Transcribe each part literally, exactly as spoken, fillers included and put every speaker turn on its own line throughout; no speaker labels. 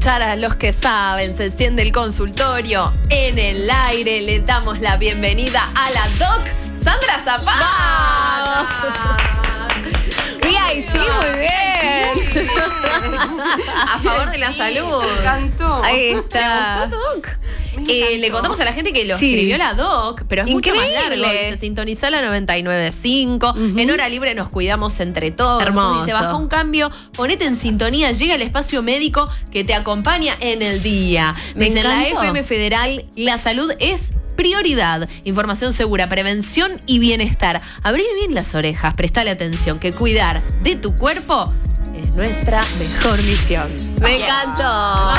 escuchar a los que saben. Se enciende el consultorio en el aire. Le damos la bienvenida a la doc Sandra Zapata.
Ay, sí, muy bien.
A favor de la salud.
Me encantó.
Ahí está.
¿Te gustó, doc? Eh, le contamos a la gente que lo
Sí.
escribió la doc, pero es
Increíble.
mucho más largo. Dice, sintoniza la noventa y nueve punto cinco.
Uh-huh.
En hora libre nos cuidamos entre todos.
Hermoso.
Dice, baja un cambio, ponete en sintonía, llega el espacio médico que te acompaña en el día.
Me
Dice, en la
encantó.
F M Federal, la salud es prioridad. Información segura, prevención y bienestar. Abrí bien las orejas, prestale atención, que cuidar de tu cuerpo es nuestra mejor misión.
Me encantó.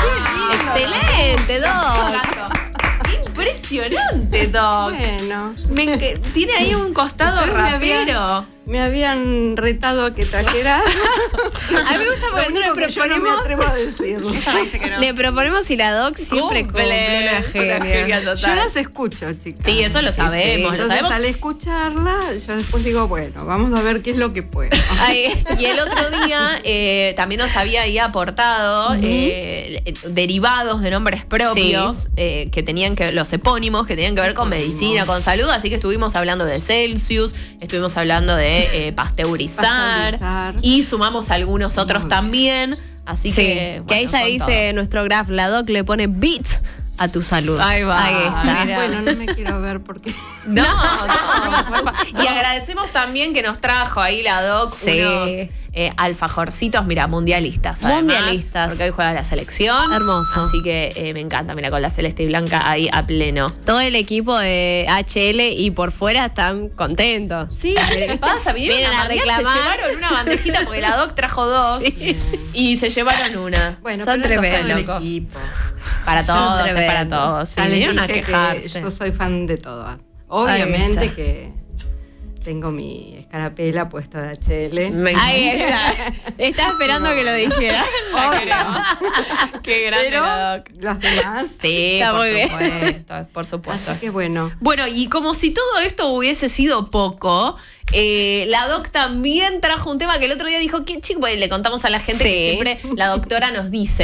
Excelente, Doc.
Impresionante, Doc.
Bueno,
Me enc- tiene ahí un costado
Ustedes me habían-
rapero.
me habían retado a que trajera.
A mí me gusta porque
Lo
nosotros
único que yo no me
proponemos,
atrevo a decirlo.
le proponemos y la Doc siempre cumple, una
es una
genia.
genia total.
Yo las escucho, chicas.
Sí, eso lo
Sí,
sabemos,
sí.
lo
Entonces,
sabemos.
al escucharla, yo después digo, bueno, vamos a ver qué es lo que puedo.
Ahí está.
Y el otro día eh, también nos había ahí aportado eh, derivados de nombres propios eh, que tenían que, los epónimos que tenían que ver con medicina, con salud, así que estuvimos hablando de Celsius, estuvimos hablando de eh, pasteurizar,
Pasteurizar.
y sumamos algunos otros
Muy bien.
también, así
Sí,
que...
que
bueno,
ahí ya
con
dice nuestro graph, la Doc le pone beats a tu salud.
Ahí va.
Ahí está.
Mira.
Bueno, no me quiero ver porque.
No, no, por favor. Y agradecemos también que nos trajo ahí la doc
Sí.
unos eh, alfajorcitos, mira, mundialistas. además,
Mundialistas.
Porque hoy juega la selección.
Hermoso.
Así que eh, me encanta, mira, con la celeste y blanca ahí a pleno.
Todo el equipo de H L y por fuera están contentos.
Sí, ¿qué pasa? Vinieron
Vienen
a,
a
manguear,
reclamar.
se llevaron una bandejita porque la doc trajo dos y se llevaron una.
Bueno,
Son
pero es
tremendos.
todo el equipo.
Para
Son
todos, es para
tremendos.
todos. Sí,
Ya les
vinieron a
dije que
quejarse.
yo soy fan de todo.
Ahí
Obviamente
está.
que tengo mi escarapela puesta de H L.
Me
Ahí está. Estaba esperando que lo dijera.
Obvio. Qué grande
Pero
la doc.
los demás.
Sí,
Está
por
muy bien.
supuesto, por supuesto.
Así que bueno.
Bueno, y como si todo esto hubiese sido poco, eh, la doc también trajo un tema que el otro día dijo que chico, le contamos a la gente que
Sí.
siempre la doctora nos dice.